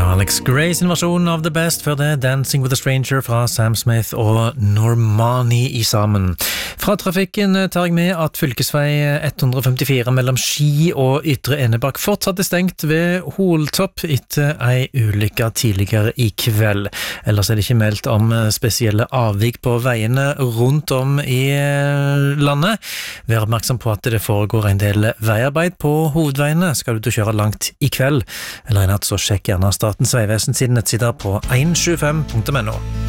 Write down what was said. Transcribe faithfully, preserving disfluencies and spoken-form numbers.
Alex Gray sin versjon av The Best, før det Dancing with a Stranger fra Sam Smith og Normani i sammen. Fra trafikken tar jeg med at fylkesvei ett hundre femtifire mellom Ski og Ytre Enebakk fortsatt er stengt ved Holtopp etter ei ulykke tidligere i kveld. Ellers er det ikke meldt om spesielle avvik på veiene rundt om i landet. Vær oppmerksom på at det foregår en del veiarbeid på hovedveiene. Skal du til å kjøre langt i kveld eller i natt, så sjekk gjerne Statens Vegvesen sine nettsider på one twenty-five punktum no.